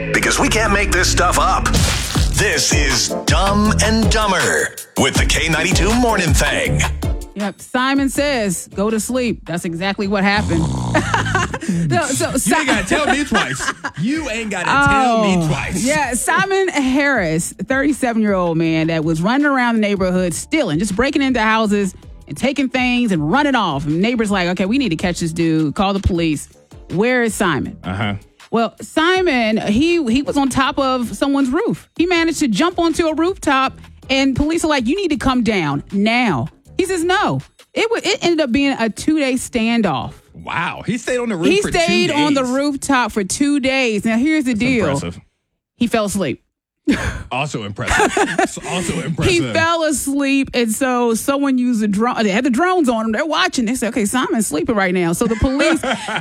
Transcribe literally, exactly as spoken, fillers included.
Because we can't make this stuff up. This is Dumb and Dumber with the K ninety-two Morning Thing. Yep. Simon says, go to sleep. That's exactly what happened. no, so, you ain't got to tell me twice. You ain't got to oh, tell me twice. Yeah. Simon Harris, thirty-seven-year-old man that was running around the neighborhood stealing, just breaking into houses and taking things and running off. And neighbors like, okay, we need to catch this dude. Call the police. Where is Simon? Uh-huh. Well, Simon, he he was on top of someone's roof. He managed to jump onto a rooftop, and police are like, you need to come down now. He says no. It w- it ended up being a two-day standoff. Wow. He stayed on the roof he for two days. He stayed on the rooftop for two days. Now, here's the That's deal. Impressive. He fell asleep. Also impressive. Also impressive. He fell asleep, and so someone used a drone. They had the drones on him. They're watching. They said, okay, Simon's sleeping right now. So the police